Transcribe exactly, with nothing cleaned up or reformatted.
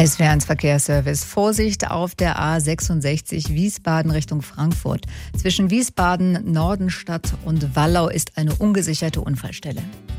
S W R eins Verkehrsservice. Vorsicht auf der A sechsundsechzig Wiesbaden Richtung Frankfurt. Zwischen Wiesbaden, Nordenstadt und Wallau ist eine ungesicherte Unfallstelle.